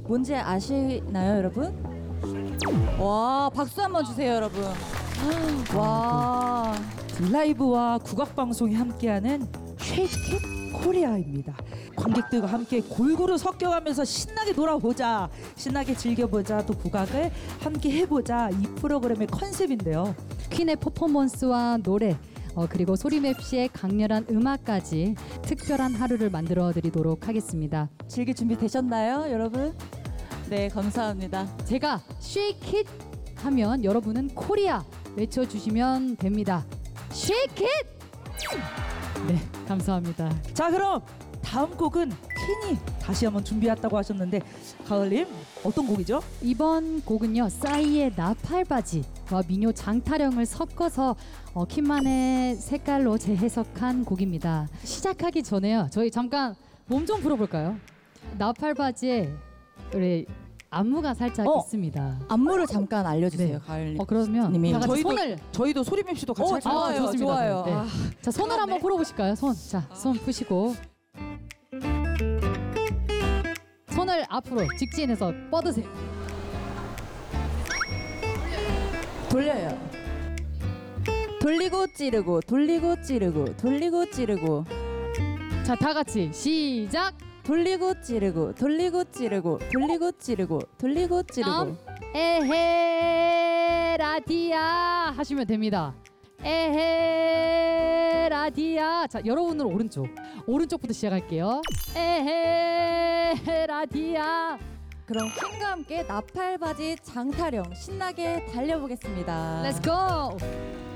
뭔지 아시나요, 여러분? 와, 박수 한번 주세요, 여러분. 와. 라이브와 국악방송이 함께하는 쉐이키킷 코리아입니다. 관객들과 함께 골고루 섞여가면서 신나게 놀아보자, 신나게 즐겨보자, 또 국악을 함께 해보자, 이 프로그램의 컨셉인데요. 퀸의 퍼포먼스와 노래 그리고 소리맵시의 강렬한 음악까지 특별한 하루를 만들어 드리도록 하겠습니다. 즐길 준비 되셨나요, 여러분? 네, 감사합니다. 제가 Shake It 하면 여러분은 코리아 외쳐주시면 됩니다. Shake It! 네, 감사합니다. 자, 그럼 다음 곡은 퀸이 다시 한번 준비했다고 하셨는데, 가을님 어떤 곡이죠? 이번 곡은요, 싸이의 나팔바지와 민요 장타령을 섞어서 퀸만의 색깔로 재해석한 곡입니다. 시작하기 전에요, 저희 잠깐 몸 좀 풀어볼까요? 나팔바지에 우리 안무가 살짝 있습니다. 안무를 잠깐 알려주세요, 네. 가을님. 그러면 님이. 다 같이 저희도 손을 저희도 소리맵 씨도 같이 할까요? 좋아요, 좋습니다. 좋아요. 네. 아, 자, 손을 한번 풀어보실까요? 손. 자, 손 푸시고 손을 앞으로 직진해서 뻗으세요. 돌려요. 돌리고 찌르고, 돌리고 찌르고, 돌리고 찌르고, 자, 다 같이 시작. 돌리고 찌르고, 돌리고 찌르고, 돌리고 찌르고, 돌리고 찌르고. 다음 에헤 라디아 하시면 됩니다. 에헤 라디아. 자, 여러분은 오른쪽부터 시작할게요. 에헤 라디아. 그럼 퀸과 함께 나팔바지 장타령 신나게 달려보겠습니다. Let's go.